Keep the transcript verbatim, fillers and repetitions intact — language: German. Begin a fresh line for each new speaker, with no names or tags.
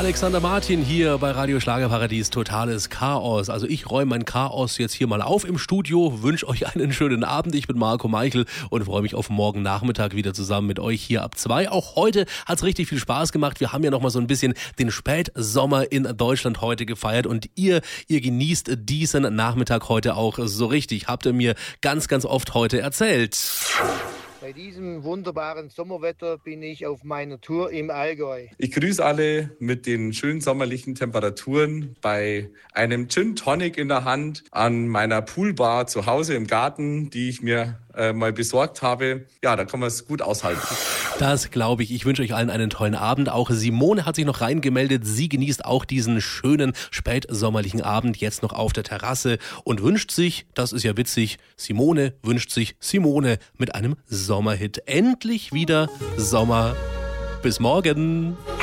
Alexander Martin hier bei Radio Schlagerparadies, totales Chaos. Also ich räume mein Chaos jetzt hier mal auf im Studio, wünsche euch einen schönen Abend. Ich bin Marco Meichel und freue mich auf morgen Nachmittag wieder zusammen mit euch hier ab zwei. Auch heute hat's richtig viel Spaß gemacht. Wir haben ja noch mal so ein bisschen den Spätsommer in Deutschland heute gefeiert und ihr, ihr genießt diesen Nachmittag heute auch so richtig. Habt ihr mir ganz, ganz oft heute erzählt.
Bei diesem wunderbaren Sommerwetter bin ich auf meiner Tour im Allgäu.
Ich grüße alle mit den schönen sommerlichen Temperaturen bei einem Gin Tonic in der Hand an meiner Poolbar zu Hause im Garten, die ich mir äh, mal besorgt habe. Ja, da kann man es gut aushalten.
Das glaube ich. Ich wünsche euch allen einen tollen Abend. Auch Simone hat sich noch reingemeldet. Sie genießt auch diesen schönen spätsommerlichen Abend jetzt noch auf der Terrasse und wünscht sich, das ist ja witzig, Simone wünscht sich Simone mit einem Sommerhit. Endlich wieder Sommer. Bis morgen.